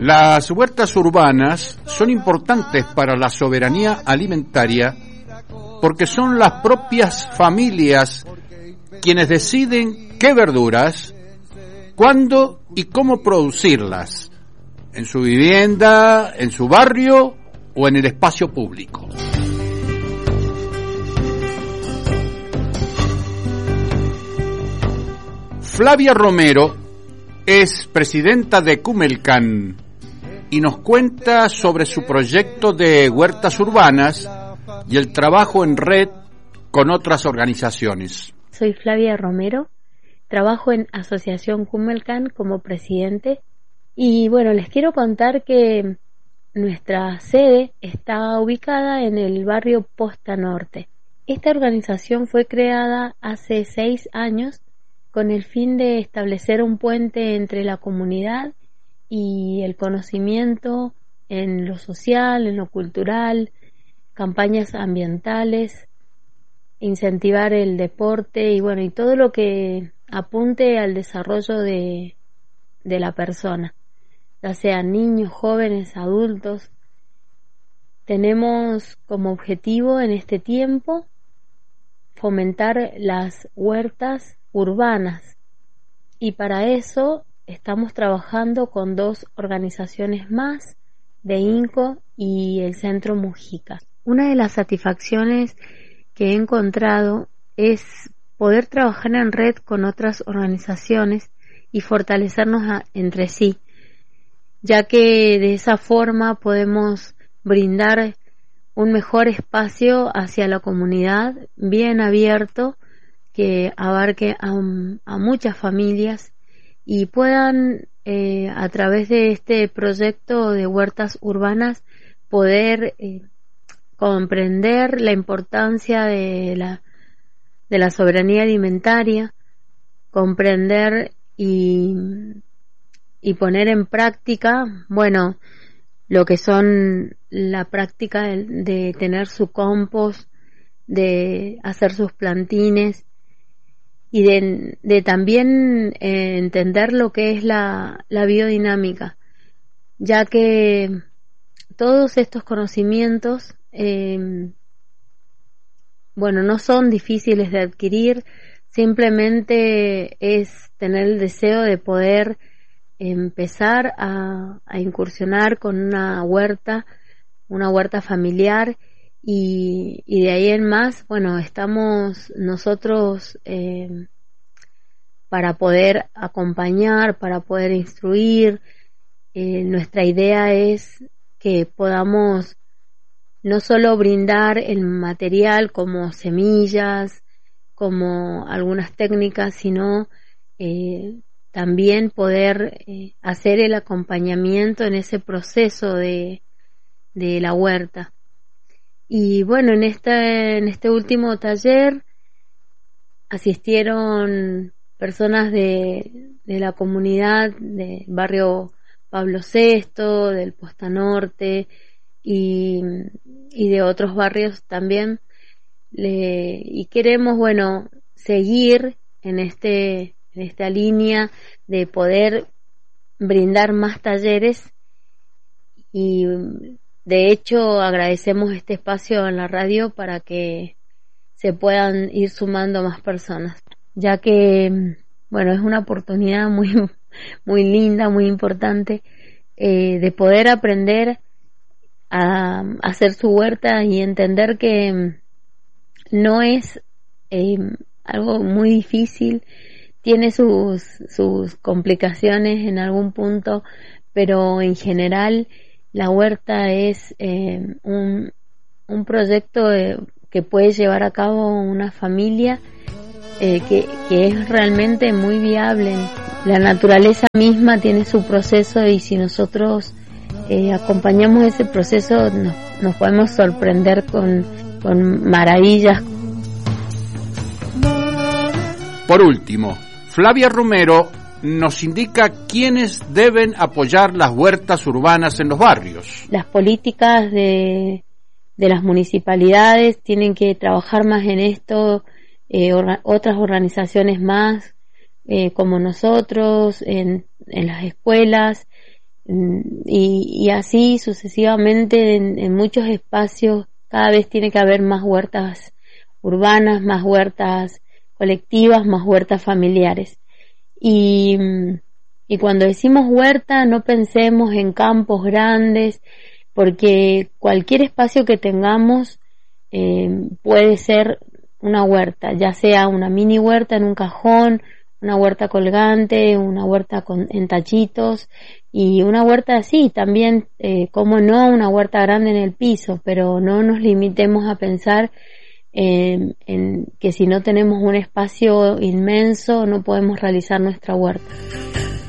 Las huertas urbanas son importantes para la soberanía alimentaria porque son las propias familias quienes deciden qué verduras, cuándo y cómo producirlas, en su vivienda, en su barrio o en el espacio público. Flavia Romero es presidenta de Cumelcan y nos cuenta sobre su proyecto de huertas urbanas y el trabajo en red con otras organizaciones. Soy Flavia Romero, trabajo en Asociación Cumelcan como presidente y bueno, les quiero contar que nuestra sede está ubicada en el barrio Posta Norte. Esta organización fue creada hace 6 años con el fin de establecer un puente entre la comunidad y el conocimiento en lo social, en lo cultural, campañas ambientales, incentivar el deporte y bueno, y todo lo que apunte al desarrollo de la persona, ya sean niños, jóvenes, adultos. Tenemos como objetivo en este tiempo fomentar las huertas urbanas y para eso estamos trabajando con 2 organizaciones más de INCO y el Centro Mujica. Una de las satisfacciones que he encontrado es poder trabajar en red con otras organizaciones y fortalecernos entre sí, ya que de esa forma podemos brindar un mejor espacio hacia la comunidad, bien abierto, que abarque a muchas familias y puedan a través de este proyecto de huertas urbanas poder comprender la importancia de la soberanía alimentaria, comprender y poner en práctica, bueno, lo que son la práctica de tener su compost, de hacer sus plantines y de también entender lo que es la biodinámica, ya que todos estos conocimientos bueno, no son difíciles de adquirir, simplemente es tener el deseo de poder empezar a incursionar con una huerta familiar y de ahí en más, bueno, estamos nosotros para poder acompañar, para poder instruir. Nuestra idea es que podamos no solo brindar el material como semillas, como algunas técnicas, sino también poder hacer el acompañamiento en ese proceso de la huerta. Y bueno, en este último taller asistieron personas de la comunidad del barrio Pablo VI, del Posta Norte y de otros barrios también. Y queremos, bueno, seguir en esta línea de poder brindar más talleres y de hecho agradecemos este espacio en la radio para que se puedan ir sumando más personas, ya que bueno, es una oportunidad muy muy linda, muy importante de poder aprender a hacer su huerta y entender que no es algo muy difícil, tiene sus complicaciones en algún punto, pero en general la huerta es un proyecto que puede llevar a cabo una familia que es realmente muy viable. La naturaleza misma tiene su proceso y si nosotros acompañamos ese proceso nos podemos sorprender con maravillas. Por último, Flavia Romero nos indica quiénes deben apoyar las huertas urbanas en los barrios. Las políticas de las municipalidades tienen que trabajar más en esto, otras organizaciones más como nosotros, en las escuelas, y así sucesivamente en muchos espacios. Cada vez tiene que haber más huertas urbanas, más huertas colectivas, más huertas familiares. Y cuando decimos huerta, no pensemos en campos grandes, porque cualquier espacio que tengamos puede ser una huerta, ya sea una mini huerta en un cajón, una huerta colgante, una huerta en tachitos, y una huerta así también, como no, una huerta grande en el piso, pero no nos limitemos a pensar en que si no tenemos un espacio inmenso no podemos realizar nuestra huerta.